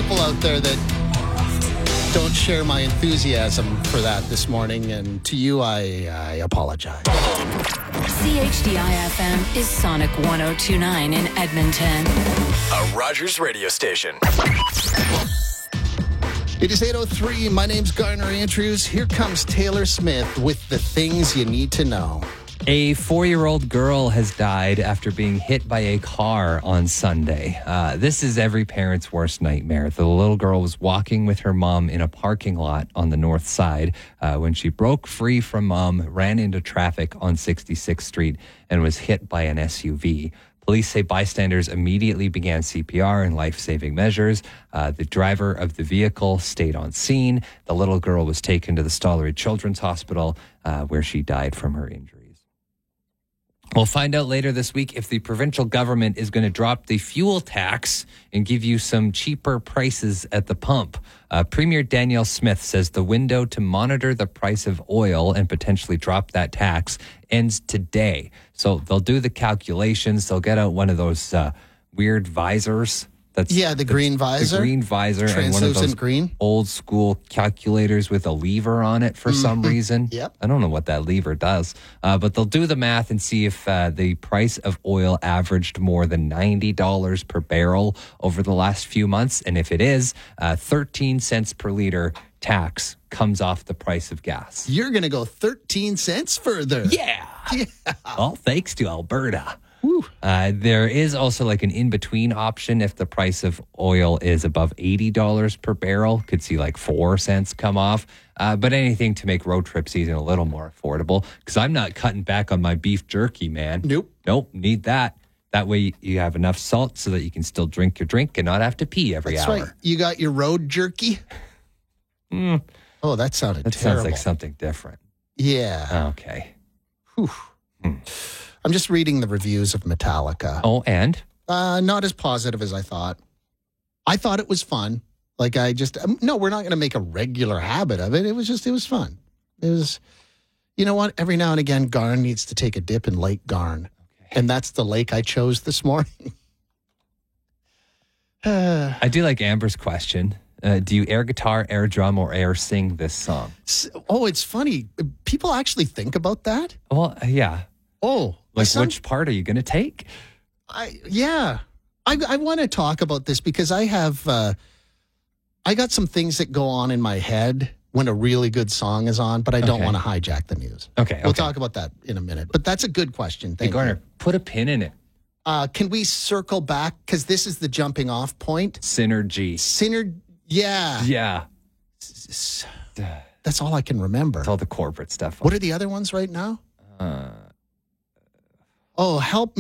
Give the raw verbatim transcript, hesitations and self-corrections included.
people out there that don't share my enthusiasm for that this morning, and to you, I, I apologize. C H D I F M is Sonic one oh two point nine in Edmonton. A Rogers radio station. It is eight oh three. My name's Garner Andrews. Here comes Taylor Smith with the things you need to know. A four-year-old girl has died after being hit by a car on Sunday. Uh, this is every parent's worst nightmare. The little girl was walking with her mom in a parking lot on the north side uh, when she broke free from mom, ran into traffic on sixty-sixth Street, and was hit by an S U V. Police say bystanders immediately began C P R and life-saving measures. Uh, the driver of the vehicle stayed on scene. The little girl was taken to the Stollery Children's Hospital, uh, where she died from her injuries. We'll find out later this week if the provincial government is going to drop the fuel tax and give you some cheaper prices at the pump. Uh, Premier Danielle Smith says the window to monitor the price of oil and potentially drop that tax ends today. So they'll do the calculations. They'll get out one of those uh, weird visors. That's Yeah, the green visor. The green visor and one of those green. old school calculators with a lever on it for some reason. Yep. I don't know what that lever does, uh, but they'll do the math and see if uh, the price of oil averaged more than ninety dollars per barrel over the last few months. And if it is, uh, thirteen cents per liter tax comes off the price of gas. You're going to go thirteen cents further. Yeah. Yeah. Well, thanks to Alberta. Uh, there is also like an in-between option if the price of oil is above eighty dollars per barrel. Could see like four cents come off. Uh, but anything to make road trip season a little more affordable, because I'm not cutting back on my beef jerky, man. Nope. Nope, need that. That way you have enough salt so that you can still drink your drink and not have to pee every That's hour. right. You got your road jerky? Mm, Oh, that sounded that terrible. sounds like something different. Yeah. Okay. Whew. I'm just reading the reviews of Metallica. Oh, and? Uh, not as positive as I thought. I thought it was fun. Like I just, um, no, we're not going to make a regular habit of it. It was just, it was fun. It was, you know what? Every now and again, Garn needs to take a dip in Lake Garn. Okay. And that's the lake I chose this morning. uh, I do like Amber's question. Uh, do you air guitar, air drum, or air sing this song? oh, it's funny. People actually think about that. Well, yeah. Oh, my Like, son- which part are you going to take? I yeah, I I want to talk about this because I have uh, I got some things that go on in my head when a really good song is on, but I don't Okay. want to hijack the news. Okay, we'll okay. talk about that in a minute. But that's a good question. Hey, Thank Garner, you. put a pin in it. Uh, can we circle back because this is the jumping off point? Synergy. Sinner, yeah, Yeah. that's all I can remember. It's all the corporate stuff. What are the other ones right now? Uh, Oh, help